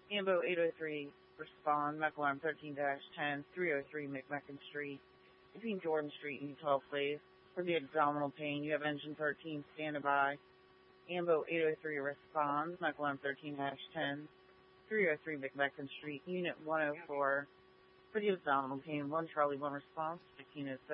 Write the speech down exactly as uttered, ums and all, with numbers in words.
Ambo eight oh three, respond, Medical Alarm thirteen dash ten, three oh three McMecken Street, between Jordan Street and twelve, please. For the abdominal pain, you have engine thirteen, stand by. Ambo eight oh three, respond, Medical Alarm thirteen dash ten, three oh three McMecken Street, Unit one oh four. For the abdominal pain, one Charlie, one response, fifteen oh six.